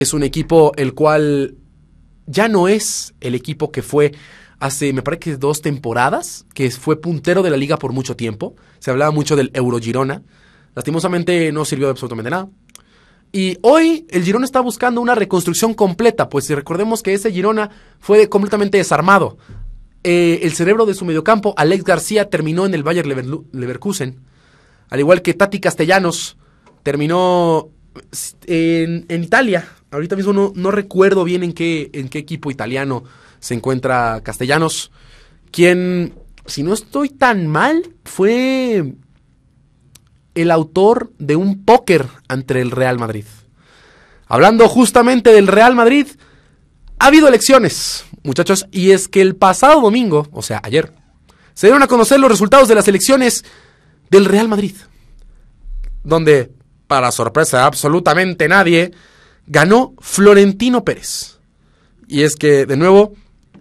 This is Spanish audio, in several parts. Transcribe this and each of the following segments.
Es un equipo el cual ya no es el equipo que fue hace, me parece que 2 temporadas, que fue puntero de la liga por mucho tiempo. Se hablaba mucho del Eurogirona. Lastimosamente no sirvió de absolutamente nada. Y hoy el Girona está buscando una reconstrucción completa, pues si recordemos que ese Girona fue completamente desarmado. El cerebro de su mediocampo, Alex García, terminó en el Bayer Leverkusen. Al igual que Tati Castellanos, terminó en Italia. Ahorita mismo no recuerdo bien en qué equipo italiano se encuentra Castellanos, quien, si no estoy tan mal, fue el autor de un póker ante el Real Madrid. Hablando justamente del Real Madrid, ha habido elecciones, muchachos, y es que el pasado domingo, o sea, ayer, se dieron a conocer los resultados de las elecciones del Real Madrid, donde, para sorpresa de absolutamente nadie, ganó Florentino Pérez. Y es que, de nuevo,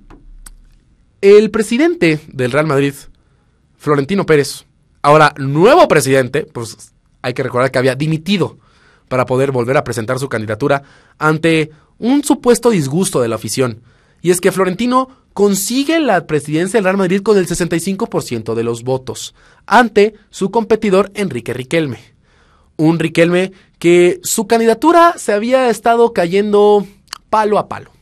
el presidente del Real Madrid, Florentino Pérez, ahora nuevo presidente, pues hay que recordar que había dimitido para poder volver a presentar su candidatura ante un supuesto disgusto de la afición. Y es que Florentino consigue la presidencia del Real Madrid con el 65% de los votos, ante su competidor Enrique Riquelme. Un Riquelme que su candidatura se había estado cayendo palo a palo.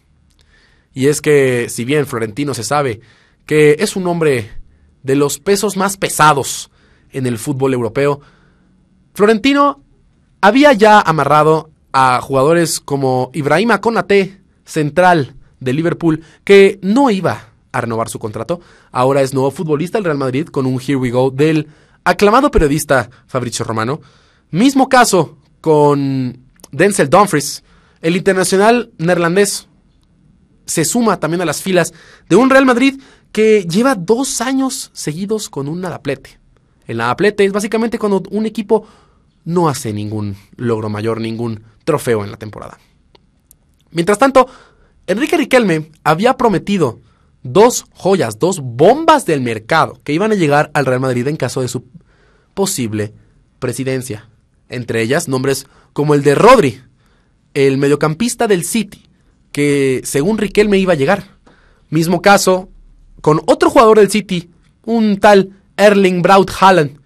Y es que, si bien Florentino se sabe que es un hombre de los pesos más pesados en el fútbol europeo, Florentino había ya amarrado a jugadores como Ibrahima Konaté, central de Liverpool, que no iba a renovar su contrato. Ahora es nuevo futbolista del Real Madrid con un Here We Go del aclamado periodista Fabrizio Romano. Mismo caso con Denzel Dumfries, el internacional neerlandés. Se suma también a las filas de un Real Madrid que lleva 2 años seguidos con un nadaplete. El nadaplete es básicamente cuando un equipo no hace ningún logro mayor, ningún trofeo en la temporada. Mientras tanto, Enrique Riquelme había prometido 2 joyas, 2 bombas del mercado que iban a llegar al Real Madrid en caso de su posible presidencia. Entre ellas, nombres como el de Rodri, el mediocampista del City, que según Riquelme iba a llegar. Mismo caso con otro jugador del City, un tal Erling Braut Haaland,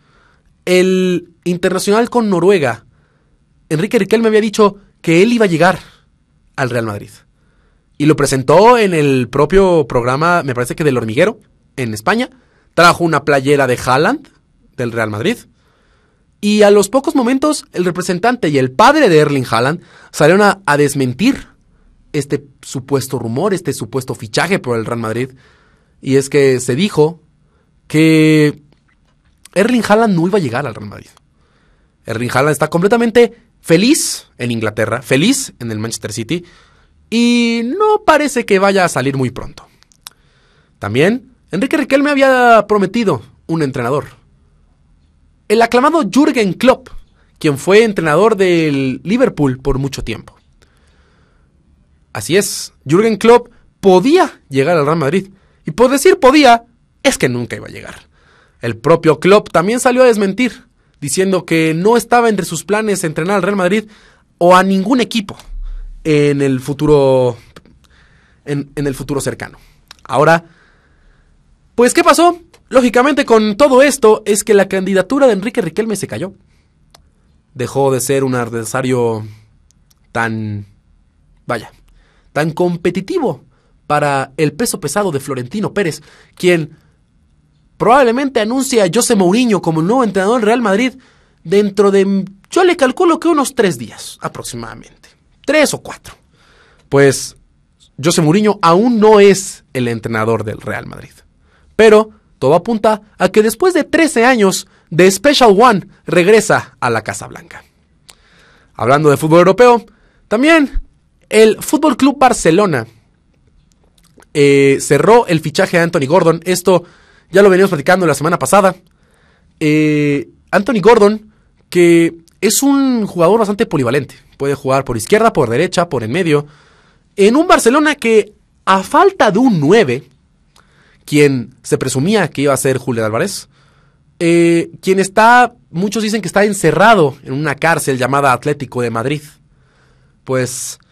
el internacional con Noruega. Enrique Riquelme había dicho que él iba a llegar al Real Madrid. Y lo presentó en el propio programa, me parece que del Hormiguero, en España. Trajo una playera de Haaland, del Real Madrid. Y a los pocos momentos, el representante y el padre de Erling Haaland salieron a desmentir este supuesto rumor, este supuesto fichaje por el Real Madrid. Y es que se dijo que Erling Haaland no iba a llegar al Real Madrid. Erling Haaland está completamente feliz en Inglaterra, feliz en el Manchester City, y no parece que vaya a salir muy pronto. También, Enrique Riquelme había prometido un entrenador. El aclamado Jürgen Klopp, quien fue entrenador del Liverpool por mucho tiempo. Así es, Jürgen Klopp podía llegar al Real Madrid. Y por decir podía, es que nunca iba a llegar. El propio Klopp también salió a desmentir, diciendo que no estaba entre sus planes entrenar al Real Madrid o a ningún equipo en el futuro cercano. Ahora, pues ¿qué pasó? Lógicamente con todo esto es que la candidatura de Enrique Riquelme se cayó. Dejó de ser un adversario tan competitivo para el peso pesado de Florentino Pérez, quien probablemente anuncia a José Mourinho como el nuevo entrenador del Real Madrid dentro de, yo le calculo que unos 3 días aproximadamente, 3 o 4. Pues José Mourinho aún no es el entrenador del Real Madrid, pero todo apunta a que después de 13 años de Special One regresa a la Casa Blanca. Hablando de fútbol europeo, también el Fútbol Club Barcelona cerró el fichaje de Anthony Gordon. Esto ya lo veníamos platicando la semana pasada. Anthony Gordon, que es un jugador bastante polivalente. Puede jugar por izquierda, por derecha, por en medio. En un Barcelona que, a falta de un 9, quien se presumía que iba a ser Julián Álvarez, quien está, muchos dicen que está encerrado en una cárcel llamada Atlético de Madrid. Pues